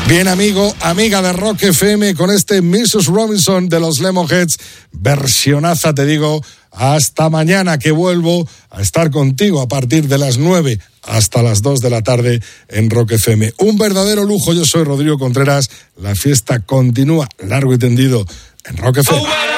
Bien, amigo, amiga de Rock FM, con este Mrs. Robinson de los Lemonheads, versionaza, te digo. Hasta mañana, que vuelvo a estar contigo a partir de las 9 hasta las 2 de la tarde en Rock FM. Un verdadero lujo. Yo soy Rodrigo Contreras. La fiesta continúa largo y tendido en Rock FM.